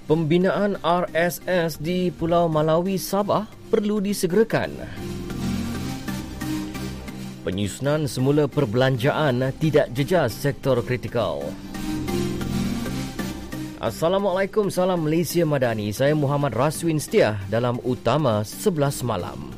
Pembinaan RSS di Pulau Malawi, Sabah perlu disegerakan. Penyusunan semula perbelanjaan tidak jejas sektor kritikal. Assalamualaikum, salam Malaysia Madani. Saya Muhammad Raswin Setia dalam Utama 11 Malam.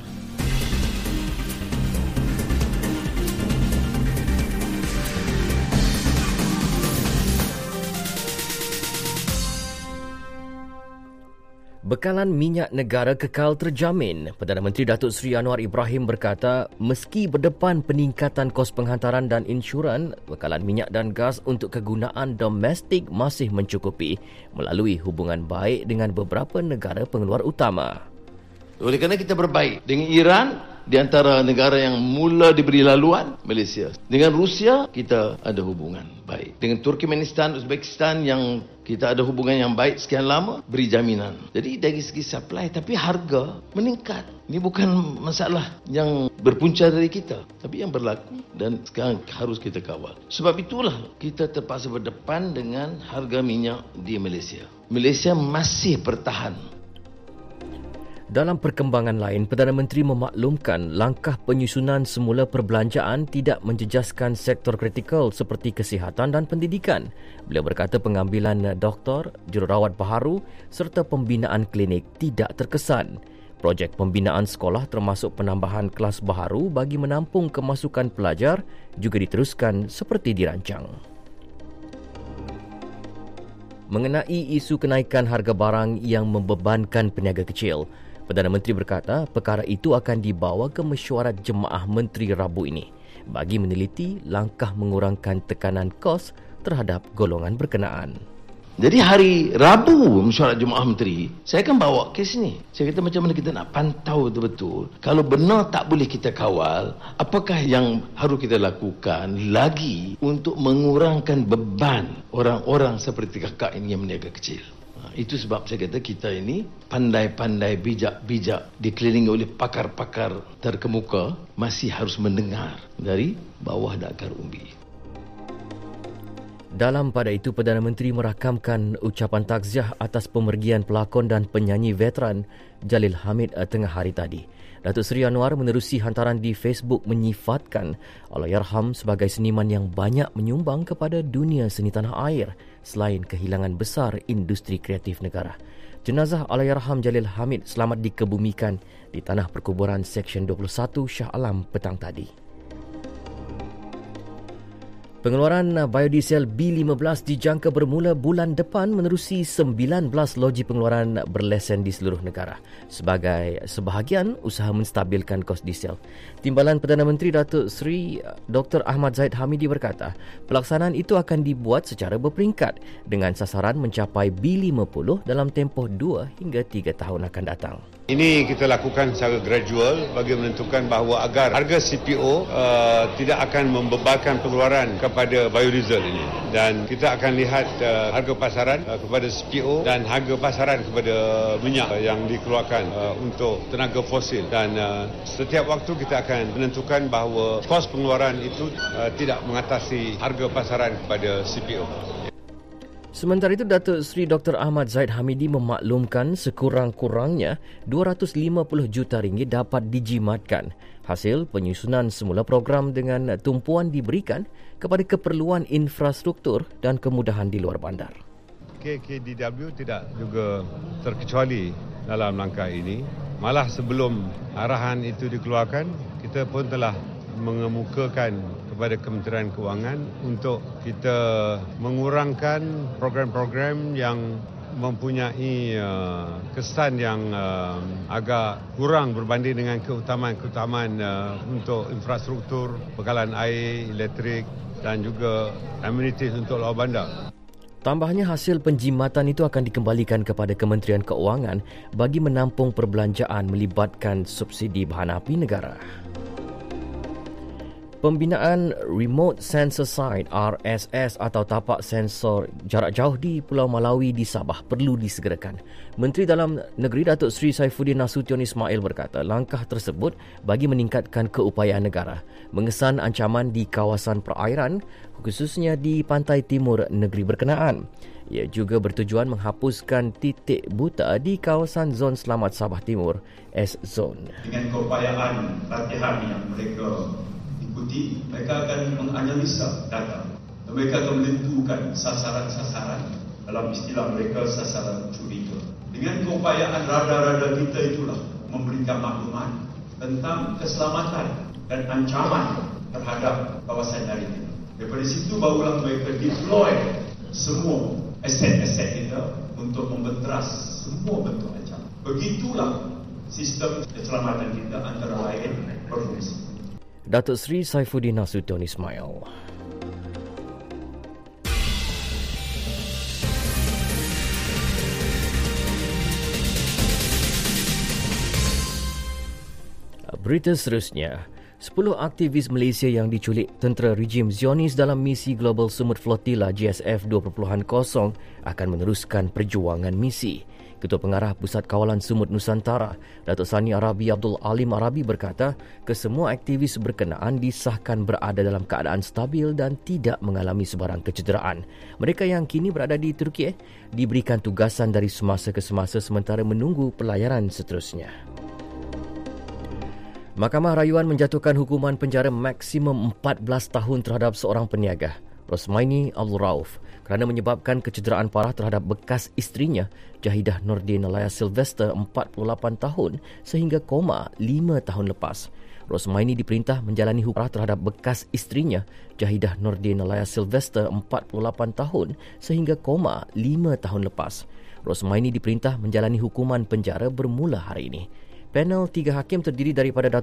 Bekalan minyak negara kekal terjamin. Perdana Menteri Datuk Seri Anwar Ibrahim berkata, meski berdepan peningkatan kos penghantaran dan insuran, bekalan minyak dan gas untuk kegunaan domestik masih mencukupi melalui hubungan baik dengan beberapa negara pengeluar utama. Oleh kerana kita berbaik dengan Iran, di antara negara yang mula diberi laluan, Malaysia. Dengan Rusia, kita ada hubungan baik. Dengan Turkmenistan, Uzbekistan yang kita ada hubungan yang baik sekian lama, beri jaminan. Jadi dari segi supply, tapi harga meningkat. Ini bukan masalah yang berpunca dari kita, tapi yang berlaku dan sekarang harus kita kawal. Sebab itulah kita terpaksa berdepan dengan harga minyak di Malaysia. Malaysia masih bertahan. Dalam perkembangan lain, Perdana Menteri memaklumkan langkah penyusunan semula perbelanjaan tidak menjejaskan sektor kritikal seperti kesihatan dan pendidikan. Beliau berkata pengambilan doktor, jururawat baharu serta pembinaan klinik tidak terkesan. Projek pembinaan sekolah termasuk penambahan kelas baharu bagi menampung kemasukan pelajar juga diteruskan seperti dirancang. Mengenai isu kenaikan harga barang yang membebankan peniaga kecil, Perdana Menteri berkata perkara itu akan dibawa ke mesyuarat Jemaah Menteri Rabu ini bagi meneliti langkah mengurangkan tekanan kos terhadap golongan berkenaan. Jadi hari Rabu mesyuarat Jemaah Menteri, saya akan bawa kes ni. Saya kata macam mana kita nak pantau betul-betul. Kalau benar tak boleh kita kawal, apakah yang harus kita lakukan lagi untuk mengurangkan beban orang-orang seperti kakak ini yang meniaga kecil. Itu sebab saya kata kita ini pandai-pandai, bijak-bijak, dikelilingi oleh pakar-pakar terkemuka, masih harus mendengar dari bawah dan akar umbi. Dalam pada itu, Perdana Menteri merakamkan ucapan takziah atas pemergian pelakon dan penyanyi veteran Jalil Hamid tengah hari tadi. Datuk Seri Anwar menerusi hantaran di Facebook menyifatkan Allahyarham sebagai seniman yang banyak menyumbang kepada dunia seni tanah air selain kehilangan besar industri kreatif negara. Jenazah Allahyarham Jalil Hamid selamat dikebumikan di tanah perkuburan Seksyen 21 Shah Alam petang tadi. Pengeluaran biodiesel B15 dijangka bermula bulan depan menerusi 19 loji pengeluaran berlesen di seluruh negara sebagai sebahagian usaha menstabilkan kos diesel. Timbalan Perdana Menteri Datuk Seri Dr. Ahmad Zahid Hamidi berkata, pelaksanaan itu akan dibuat secara berperingkat dengan sasaran mencapai B50 dalam tempoh 2 hingga 3 tahun akan datang. Ini kita lakukan secara gradual bagi menentukan bahawa agar harga CPO tidak akan membebankan pengeluaran kepada biodiesel ini. Dan kita akan lihat harga pasaran kepada CPO dan harga pasaran kepada minyak yang dikeluarkan untuk tenaga fosil. Dan setiap waktu kita akan menentukan bahawa kos pengeluaran itu tidak mengatasi harga pasaran kepada CPO. Sementara itu, Datuk Seri Dr. Ahmad Zahid Hamidi memaklumkan sekurang-kurangnya 250 juta ringgit dapat dijimatkan hasil penyusunan semula program dengan tumpuan diberikan kepada keperluan infrastruktur dan kemudahan di luar bandar. KKDW tidak juga terkecuali dalam langkah ini. Malah sebelum arahan itu dikeluarkan, kita pun telah mengemukakan kepada Kementerian Kewangan untuk kita mengurangkan program-program yang mempunyai kesan yang agak kurang berbanding dengan keutamaan-keutamaan untuk infrastruktur, bekalan air, elektrik dan juga amenities untuk luar bandar. Tambahnya, hasil penjimatan itu akan dikembalikan kepada Kementerian Keuangan bagi menampung perbelanjaan melibatkan subsidi bahan api negara. Pembinaan Remote Sensor Site RSS atau tapak sensor jarak jauh di Pulau Malawi di Sabah perlu disegerakan. Menteri Dalam Negeri Datuk Seri Saifuddin Nasution Ismail berkata langkah tersebut bagi meningkatkan keupayaan negara mengesan ancaman di kawasan perairan khususnya di pantai timur negeri berkenaan. Ia juga bertujuan menghapuskan titik buta di kawasan Zon Selamat Sabah Timur S-Zone. Dengan keupayaan latihan yang mereka ikuti, mereka akan menganalisa data dan mereka akan menentukan sasaran-sasaran, dalam istilah mereka sasaran curiga. Dengan keupayaan radar-radar kita itulah memberikan maklumat tentang keselamatan dan ancaman terhadap kawasan marinir. Daripada situ barulah mereka deploy semua aset-aset kita untuk membenteras semua bentuk ancaman. Begitulah sistem keselamatan kita antara lain berfungsi. Datuk Seri Saifuddin Nasution Ismail. Berita seterusnya, 10 aktivis Malaysia yang diculik tentera rejim Zionis dalam misi Global Sumut Flotilla GSF 2.0 akan meneruskan perjuangan misi. Ketua Pengarah Pusat Kawalan Sumut Nusantara, Datuk Sani Arabi Abdul Alim Arabi berkata, kesemua aktivis berkenaan disahkan berada dalam keadaan stabil dan tidak mengalami sebarang kecederaan. Mereka yang kini berada di Turki diberikan tugasan dari semasa ke semasa sementara menunggu pelayaran seterusnya. Mahkamah Rayuan menjatuhkan hukuman penjara maksimum 14 tahun terhadap seorang peniaga, Rosmaini Abdul Rauf, kerana menyebabkan kecederaan parah terhadap bekas isterinya, Jahidah Nordin Alaya Sylvester 48 tahun sehingga koma 5 tahun lepas. Rosmaini diperintah menjalani hukuman terhadap bekas isterinya, Jahidah Nordin Alaya Sylvester 48 tahun sehingga koma 5 tahun lepas. Rosmaini diperintah menjalani hukuman penjara bermula hari ini. Panel 3 hakim terdiri daripada